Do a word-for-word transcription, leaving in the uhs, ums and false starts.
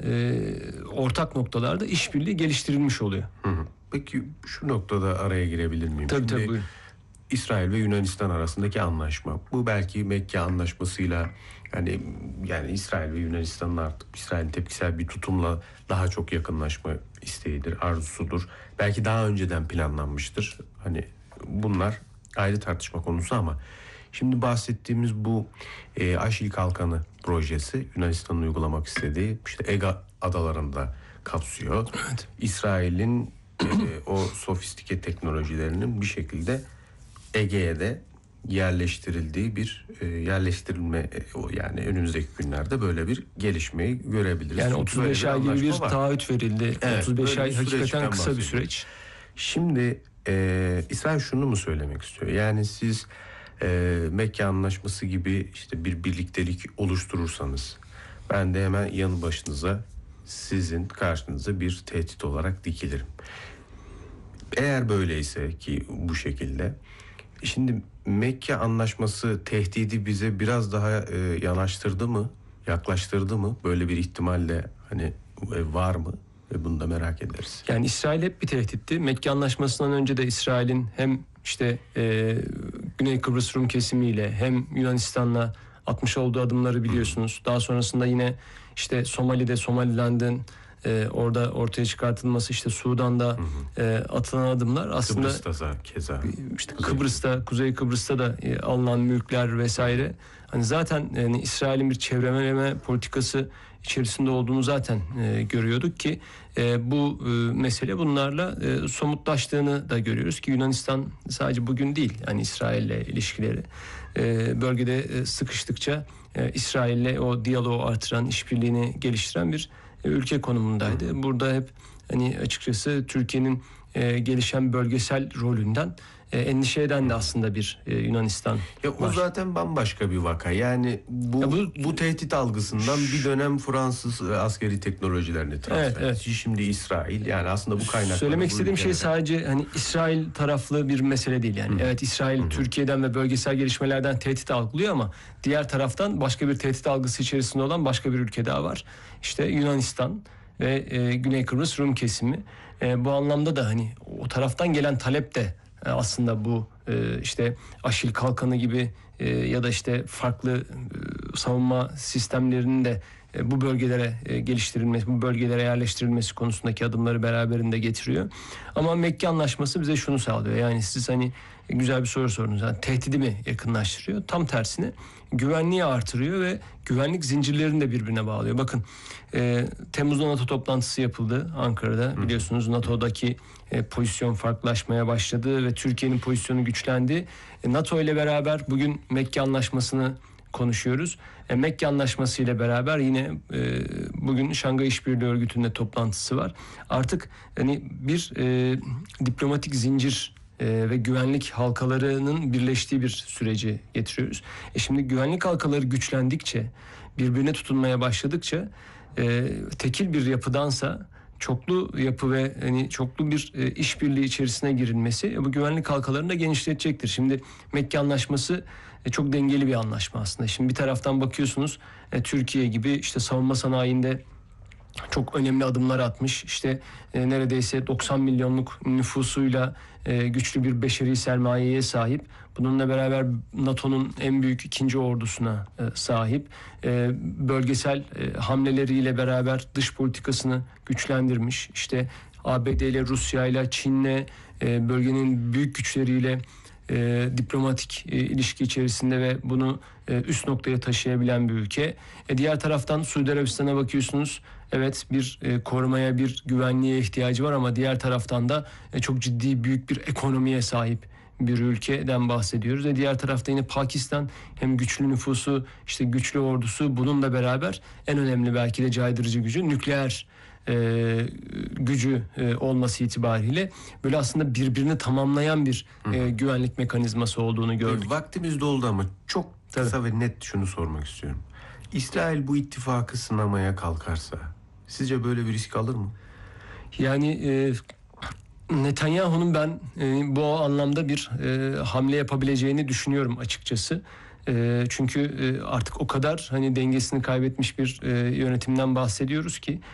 e, ortak noktalarda işbirliği geliştirilmiş oluyor. Hı hı. Peki şu noktada araya girebilir miyim? Tabii Şimdi, tabii buyurun. İsrail ve Yunanistan arasındaki anlaşma. Bu belki Mekke Anlaşması'yla yani yani İsrail ve Yunanistan'ın artık İsrail'in tepkisel bir tutumla daha çok yakınlaşma isteğidir, arzusudur. Belki daha önceden planlanmıştır. Hani bunlar ayrı tartışma konusu ama şimdi bahsettiğimiz bu e, Aşil Kalkanı projesi Yunanistan'ın uygulamak istediği işte Ege adalarında kapsıyor. Evet. İsrail'in e, o sofistike teknolojilerinin bir şekilde Ege'ye de yerleştirildiği bir e, yerleştirilme e, o yani önümüzdeki günlerde böyle bir gelişmeyi görebiliriz. Yani Çünkü otuz beş böyle ay gibi bir anlaşma var. taahhüt verildi. Evet, otuz beş böyle ay bir hakikaten süreçten kısa bir bahsediyoruz. süreç. Şimdi e, İsrail şunu mu söylemek istiyor? Yani siz e, Mekke Anlaşması gibi işte bir birliktelik oluşturursanız ben de hemen yanı başınıza sizin karşınıza bir tehdit olarak dikilirim. Eğer böyleyse ki bu şekilde şimdi Mekke Anlaşması tehdidi bize biraz daha e, yanaştırdı mı, yaklaştırdı mı? Böyle bir ihtimalle hani e, var mı? Ve bunu da merak ederiz. Yani İsrail hep bir tehditti. Mekke Anlaşması'ndan önce de İsrail'in hem işte e, Güney Kıbrıs Rum kesimiyle hem Yunanistan'la atmış olduğu adımları biliyorsunuz. Daha sonrasında yine işte Somali'de Somaliland'ın e, orada ortaya çıkartılması, işte Sudan'da hı hı. E, atılan adımlar aslında Kıbrıs'ta keza işte Kıbrıs'ta, Kuzey Kıbrıs'ta da e, alınan mülkler vesaire. Hani zaten yani İsrail'in bir çevremeleme politikası içerisinde olduğunu zaten e, görüyorduk ki e, bu e, mesele bunlarla e, somutlaştığını da görüyoruz ki Yunanistan sadece bugün değil yani İsrail'le ilişkileri e, bölgede e, sıkıştıkça e, İsrail'le o diyaloğu artıran, işbirliğini geliştiren bir e, ülke konumundaydı. Burada hep hani açıkçası Türkiye'nin e, gelişen bölgesel rolünden e, endişe eden de aslında bir e, Yunanistan ya o var. zaten bambaşka bir vaka. Yani bu ya bu, bu tehdit algısından bir dönem Fransız askeri teknolojilerini transfer evet, evet. Şimdi İsrail yani aslında bu kaynakları. Söylemek istediğim ülkelere... şey sadece hani İsrail taraflı bir mesele değil yani. Hı. Evet İsrail Hı. Türkiye'den ve bölgesel gelişmelerden tehdit algılıyor ama diğer taraftan başka bir tehdit algısı içerisinde olan başka bir ülke daha var. İşte Yunanistan ve e, Güney Kıbrıs Rum kesimi. E, bu anlamda da hani o taraftan gelen talep de e, aslında bu e, işte Aşil Kalkanı gibi e, ya da işte farklı e, savunma sistemlerinin de e, bu bölgelere e, geliştirilmesi, bu bölgelere yerleştirilmesi konusundaki adımları beraberinde getiriyor. Ama Mekke Anlaşması bize şunu sağlıyor. Yani siz hani güzel bir soru sordunuz. Yani tehdidi mi yakınlaştırıyor? Tam tersine güvenliği artırıyor ve güvenlik zincirlerini de birbirine bağlıyor. Bakın e, Temmuz'da NATO toplantısı yapıldı Ankara'da. Biliyorsunuz NATO'daki e, pozisyon farklılaşmaya başladı ve Türkiye'nin pozisyonu güçlendi. E, NATO ile beraber bugün Mekke Anlaşması'nı konuşuyoruz. E, Mekke Anlaşması ile beraber yine e, bugün Şangay İşbirliği Örgütü'nde toplantısı var. Artık hani bir e, diplomatik zincir e, ve güvenlik halkalarının birleştiği bir süreci getiriyoruz. E şimdi güvenlik halkaları güçlendikçe, birbirine tutunmaya başladıkça e, tekil bir yapıdansa çoklu yapı ve hani çoklu bir e, işbirliği içerisine girilmesi e, bu güvenlik halkalarını da genişletecektir. Şimdi Mekke Anlaşması e, çok dengeli bir anlaşma aslında. Şimdi bir taraftan bakıyorsunuz e, Türkiye gibi işte savunma sanayinde çok önemli adımlar atmış. İşte e, neredeyse doksan milyonluk nüfusuyla e, güçlü bir beşeri sermayeye sahip. Bununla beraber NATO'nun en büyük ikinci ordusuna e, sahip. E, bölgesel e, hamleleriyle beraber dış politikasını güçlendirmiş. İşte A B D ile, Rusya ile, Çin'le, e, bölgenin büyük güçleriyle E, diplomatik e, ilişki içerisinde ve bunu e, üst noktaya taşıyabilen bir ülke. E, diğer taraftan Suudi Arabistan'a bakıyorsunuz. Evet bir e, korumaya, bir güvenliğe ihtiyacı var ama diğer taraftan da e, çok ciddi büyük bir ekonomiye sahip bir ülkeden bahsediyoruz. Ve diğer tarafta yine Pakistan hem güçlü nüfusu, işte güçlü ordusu, bununla beraber en önemli belki de caydırıcı gücü nükleer E, gücü e, olması itibariyle böyle aslında birbirini tamamlayan bir e, güvenlik mekanizması olduğunu gördük. Vaktimiz doldu ama çok kısa Tabii. ve net şunu sormak istiyorum. İsrail bu ittifakı sınamaya kalkarsa sizce böyle bir risk alır mı? Yani e, Netanyahu'nun ben e, bu anlamda bir e, hamle yapabileceğini düşünüyorum açıkçası. E, çünkü e, artık o kadar hani dengesini kaybetmiş bir e, yönetimden bahsediyoruz ki